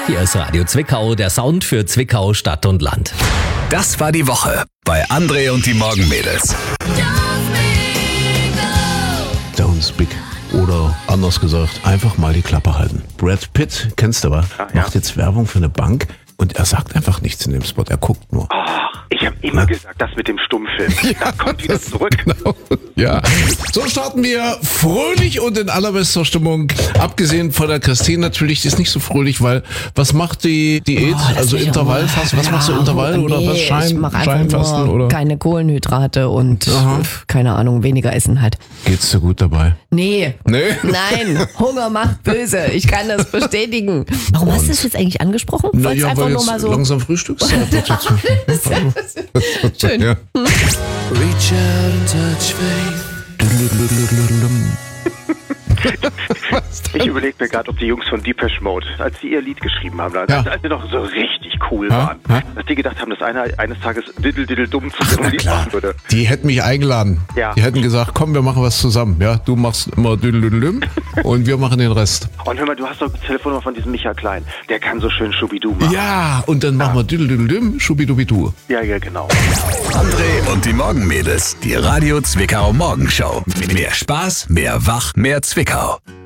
Hier ist Radio Zwickau, der Sound für Zwickau, Stadt und Land. Das war die Woche bei André und die Morgenmädels. Don't speak. Oder anders gesagt, einfach mal die Klappe halten. Brad Pitt, kennst du was? Macht jetzt Werbung für eine Bank und er sagt einfach nichts in dem Spot, er guckt nur. Ich habe immer gesagt, das mit dem Stummfilm. Das kommt wieder zurück. Genau. Ja. So starten wir fröhlich und in allerbester Stimmung. Abgesehen von der Christine natürlich, die ist nicht so fröhlich, weil was macht die Diät? Also Intervallfasten, was machst du, Intervall oder was? Ich mache einfach Scheinfasten nur oder? keine Kohlenhydrate und keine Ahnung, weniger essen halt. Geht's dir gut dabei? Nee. Nein, Hunger macht böse. Ich kann das bestätigen. Warum hast du das jetzt eigentlich angesprochen? Na Wolltest ja, einfach weil nur jetzt mal so. langsam Frühstückszeit wird. Schön. Ja. Ich überlege mir gerade, ob die Jungs von Depeche Mode, als sie ihr Lied geschrieben haben, als sie noch so richtig cool waren, dass die gedacht haben, dass einer eines Tages Diddle-Diddle-Dumm zu so einem Lied machen würde. Die hätten mich eingeladen. Ja. Die hätten gesagt, komm, wir machen was zusammen. Ja, du machst immer Düdelüdelüm und wir machen den Rest. Und hör mal, du hast doch die Telefonnummer von diesem Michael Klein. Der kann so schön Schubidu machen. Ja, und dann machen wir Düdelüdelüm, Schubidubidu. Ja, genau. André und die Morgenmädels, die Radio Zwickau Morgenshow. Mehr Spaß, mehr Wach, mehr Zwickau.